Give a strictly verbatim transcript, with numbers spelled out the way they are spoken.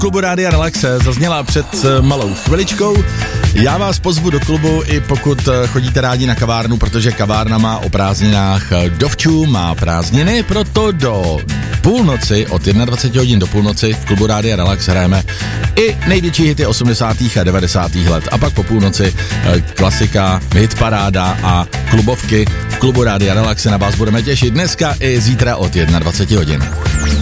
Klubu Rádia Relax zazněla před malou chviličkou. Já vás pozvu do klubu, i pokud chodíte rádi na kavárnu, protože kavárna má o prázdninách dovčů, má prázdniny, proto do půlnoci, od dvacet jedna hodin do půlnoci v klubu Rádia Relax hrajeme i největší hity osmdesátých a devadesátých let. A pak po půlnoci klasika, hitparáda a klubovky v klubu Rádia Relax se na vás budeme těšit dneska i zítra od dvacet jedna hodin.